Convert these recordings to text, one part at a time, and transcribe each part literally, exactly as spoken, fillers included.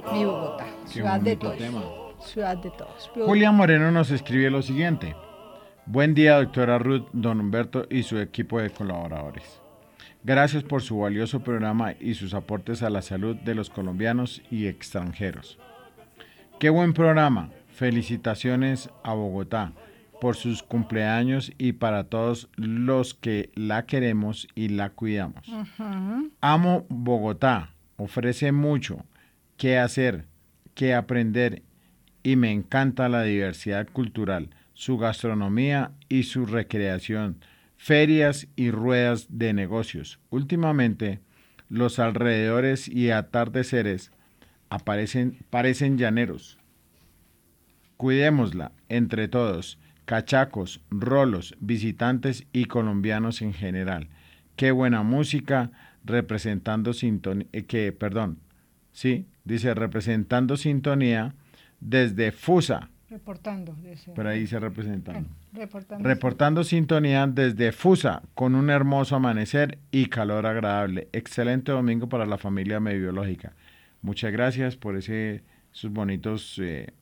Mi Bogotá, Qué ciudad de bonito todos. tema. Ciudad de todos. Julia Moreno nos escribe lo siguiente. Buen día, doctora Ruth, don Humberto y su equipo de colaboradores. Gracias por su valioso programa y sus aportes a la salud de los colombianos y extranjeros. Qué buen programa. Felicitaciones a Bogotá por sus cumpleaños y para todos los que la queremos y la cuidamos. Uh-huh. Amo Bogotá. Ofrece mucho que hacer, que aprender y me encanta la diversidad cultural, su gastronomía y su recreación, ferias y ruedas de negocios. Últimamente, los alrededores y atardeceres aparecen, parecen llaneros. Cuidémosla entre todos, cachacos, rolos, visitantes y colombianos en general. Qué buena música, representando sintonía, eh, que, perdón, sí, dice representando sintonía desde Fusa. Reportando. Dice. Pero ahí dice representando. Reportando. Reportando sintonía desde Fusa, con un hermoso amanecer y calor agradable. Excelente domingo para la familia Mediológica. Muchas gracias por ese, esos bonitos eh,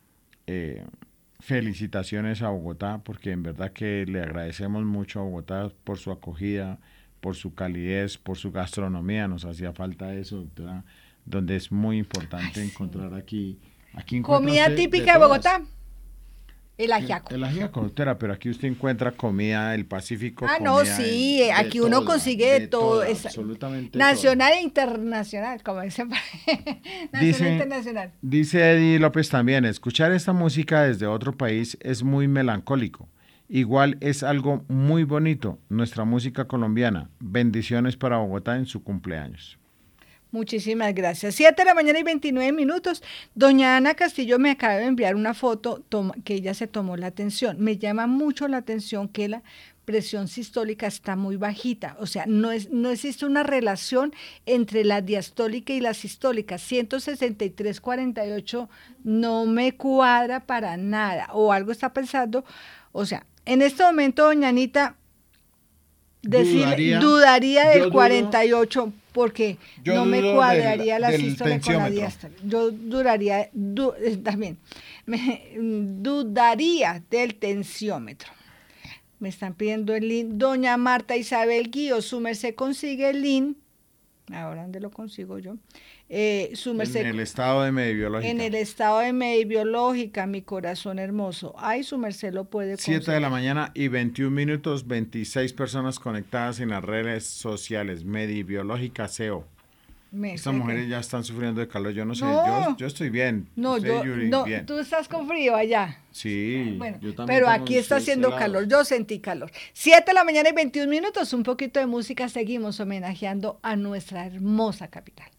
eh, felicitaciones a Bogotá, porque en verdad que le agradecemos mucho a Bogotá por su acogida, por su calidez, por su gastronomía. Nos hacía falta eso, doctora, donde es muy importante Ay, encontrar sí. aquí. aquí Comida típica de, de Bogotá. El ajiaco. El, el ajiaco, doctora, pero aquí usted encuentra comida del Pacífico. Ah, no, sí, de, aquí de uno toda, consigue de, de todo. Toda, es, absolutamente nacional todo. E internacional, como dicen. nacional dice, e internacional. Dice Eddie López también, escuchar esta música desde otro país es muy melancólico. Igual es algo muy bonito, nuestra música colombiana. Bendiciones para Bogotá en su cumpleaños. Muchísimas gracias. siete de la mañana y veintinueve minutos. Doña Ana Castillo me acaba de enviar una foto toma, que ella se tomó la atención. Me llama mucho la atención que la presión sistólica está muy bajita. O sea, no, es, no existe una relación entre la diastólica y la sistólica. ciento sesenta y tres cuarenta y ocho no me cuadra para nada. O algo está pensando. O sea, en este momento, doña Anita, decir, dudaría, dudaría del cuarenta y ocho porque no me cuadraría del, la sístole con la diástole. Yo duraría, du, también, me, dudaría del tensiómetro. Me están pidiendo el link. Doña Marta Isabel Guío, su merced consigue el link. Ahora, ¿dónde lo consigo yo? Eh, su merced, en el estado de Mediológica. En el estado de Mediológica, mi corazón hermoso. Ay, su merced lo puede conseguir. siete de la mañana y veintiún minutos, veintiséis personas conectadas en las redes sociales. Mediológica C E O. Me Estas mujeres que... ya están sufriendo de calor. Yo no sé, no, yo, yo estoy bien. No, yo, Yuri, no bien. tú estás con frío allá. Sí, bueno, yo también pero aquí está haciendo helados. Calor. Yo sentí calor. siete de la mañana y veintiún minutos, un poquito de música. Seguimos homenajeando a nuestra hermosa capital.